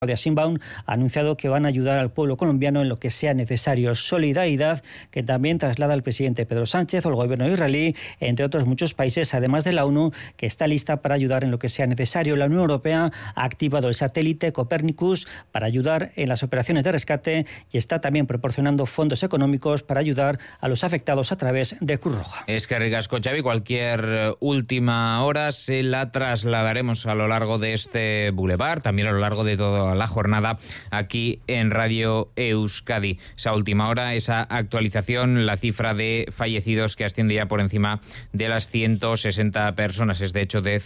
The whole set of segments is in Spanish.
Claudia Sheinbaum ha anunciado que van a ayudar al pueblo colombiano en lo que sea necesario. Solidaridad que también traslada al presidente Pedro Sánchez o el gobierno israelí, entre otros muchos países, además de la ONU, que está lista para ayudar en lo que sea necesario. La Unión Europea ha activado el satélite Copernicus para ayudar en las operaciones de rescate y está también proporcionando fondos económicos para ayudar a los afectados a través de Cruz Roja. Es que ricasco, Xavi. Cualquier última hora se la trasladaremos a lo largo de este bulevar, también a lo largo de toda la jornada aquí en Radio Euskadi. Esa última hora, esa actualización, la cifra de fallecidos que asciende ya por encima de las 160 personas, es de hecho de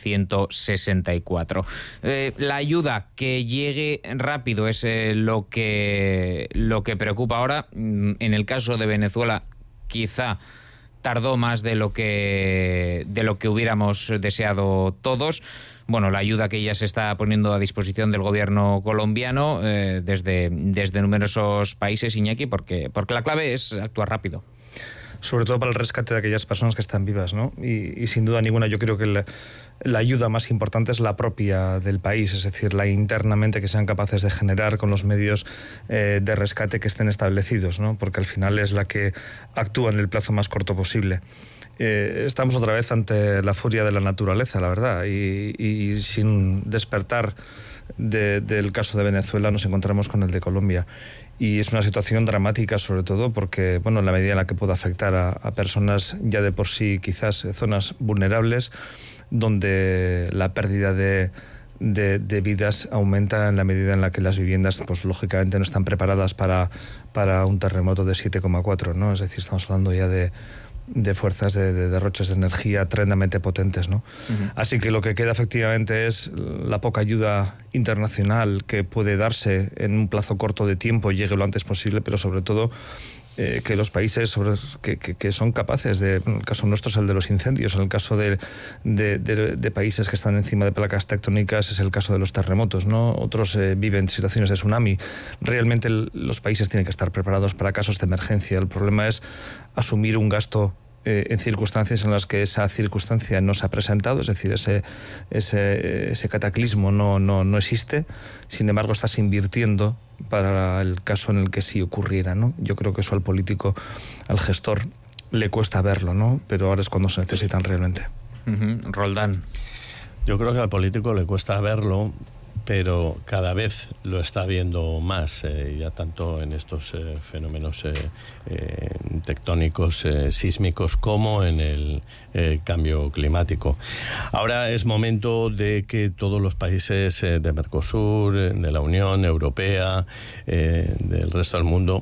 164. La ayuda que llegue rápido es lo que preocupa ahora. En el caso de Venezuela, quizá tardó más de lo que hubiéramos deseado todos. Bueno, la ayuda que ya se está poniendo a disposición del gobierno colombiano desde numerosos países, Iñaki, porque la clave es actuar rápido. Sobre todo para el rescate de aquellas personas que están vivas, ¿no? Y sin duda ninguna, yo creo que la ayuda más importante es la propia del país, es decir, la internamente que sean capaces de generar con los medios de rescate que estén establecidos, ¿no? Porque al final es la que actúa en el plazo más corto posible. Estamos otra vez ante la furia de la naturaleza, la verdad, y sin despertar del caso de Venezuela nos encontramos con el de Colombia. Y es una situación dramática, sobre todo porque, bueno, en la medida en la que puede afectar a personas ya de por sí quizás zonas vulnerables, donde la pérdida de vidas aumenta en la medida en la que las viviendas, pues lógicamente no están preparadas para un terremoto de 7,4, ¿no? Es decir, estamos hablando ya de fuerzas de derroches de energía tremendamente potentes, ¿no? Uh-huh. Así que lo que queda efectivamente es la poca ayuda internacional que puede darse en un plazo corto de tiempo, llegue lo antes posible, pero sobre todo que los países que son capaces de, en el caso nuestro es el de los incendios, en el caso de países que están encima de placas tectónicas es el caso de los terremotos, ¿no? Otros viven situaciones de tsunami. Realmente los países tienen que estar preparados para casos de emergencia. El problema es asumir un gasto en circunstancias en las que esa circunstancia no se ha presentado, es decir, ese cataclismo no existe. Sin embargo, estás invirtiendo para el caso en el que sí ocurriera, ¿no? Yo creo que eso al político, al gestor, le cuesta verlo, ¿no? Pero ahora es cuando se necesitan realmente. Uh-huh. Roldán. Yo creo que al político le cuesta verlo, pero cada vez lo está viendo más, ya tanto en estos fenómenos tectónicos, sísmicos, como en el cambio climático. Ahora es momento de que todos los países de Mercosur, de la Unión Europea, del resto del mundo,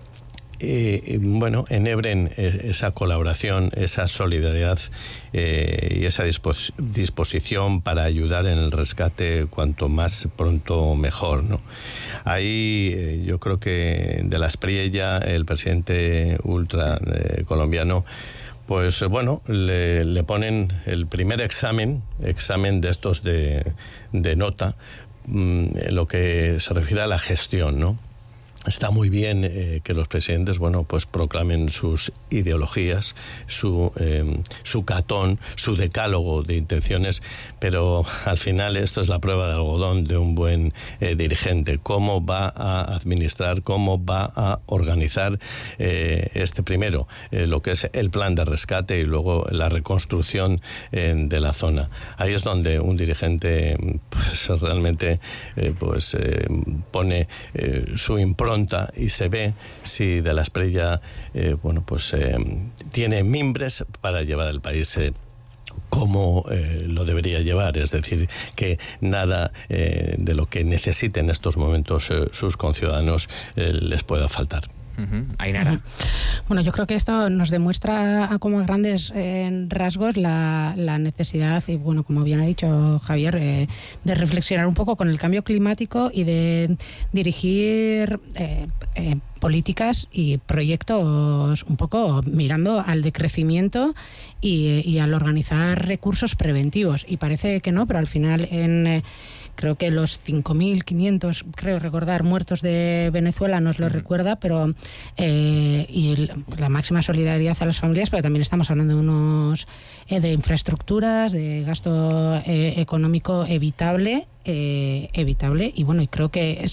enhebren esa colaboración, esa solidaridad y esa disposición para ayudar en el rescate cuanto más pronto mejor, ¿no? Ahí yo creo que de la Espriella, el presidente ultra colombiano, pues le ponen el primer examen de estos de nota, en lo que se refiere a la gestión, ¿no? Está muy bien que los presidentes, pues proclamen sus ideologías, su catón, su decálogo de intenciones, pero al final esto es la prueba de algodón de un buen dirigente. Cómo va a administrar, cómo va a organizar primero lo que es el plan de rescate y luego la reconstrucción de la zona. Ahí es donde un dirigente pues realmente pone su impronta y se ve si de la Espriella tiene mimbres para llevar al país como lo debería llevar, es decir, que nada de lo que necesiten en estos momentos sus conciudadanos les pueda faltar. Uh-huh. Ainara. Bueno, yo creo que esto nos demuestra como a grandes rasgos la necesidad, y bueno, como bien ha dicho Javier, de reflexionar un poco con el cambio climático y de dirigir políticas y proyectos un poco mirando al decrecimiento y al organizar recursos preventivos. Y parece que no, pero al final creo que los 5.500, creo recordar, muertos de Venezuela nos lo recuerda, pero la máxima solidaridad a las familias, pero también estamos hablando de infraestructuras, de gasto económico evitable, y bueno, y creo que